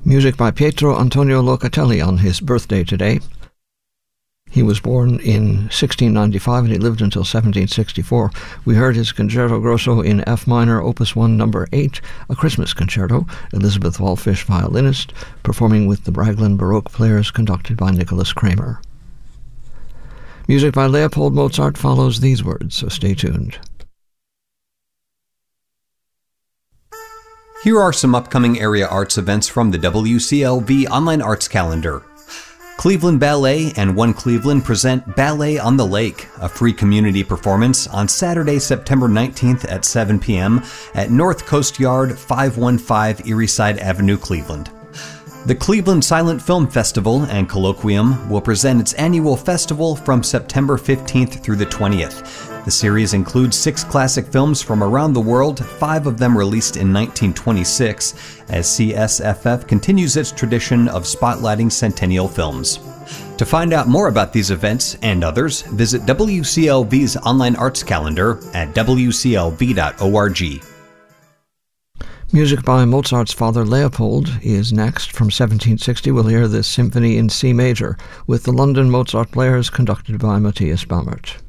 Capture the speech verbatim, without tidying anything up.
Music by Pietro Antonio Locatelli on his birthday today. He was born in sixteen ninety-five and he lived until seventeen sixty-four. We heard his Concerto Grosso in F minor, Opus one, number eight, a Christmas concerto, Elizabeth Wallfish, violinist, performing with the Braglin Baroque Players, conducted by Nicholas Kramer. Music by Leopold Mozart follows these words, so stay tuned. Here are some upcoming area arts events from the W C L V Online Arts Calendar. Cleveland Ballet and One Cleveland present Ballet on the Lake, a free community performance on Saturday, September nineteenth at seven p.m. at North Coast Yard, five one five Erieside Avenue, Cleveland. The Cleveland Silent Film Festival and Colloquium will present its annual festival from September fifteenth through the twentieth. The series includes six classic films from around the world, five of them released in nineteen twenty-six, as C S F F continues its tradition of spotlighting centennial films. To find out more about these events and others, visit W C L V's online arts calendar at w c l v dot org. Music by Mozart's father Leopold is next. From seventeen sixty, we'll hear the Symphony in C major with the London Mozart Players, conducted by Matthias Baumert.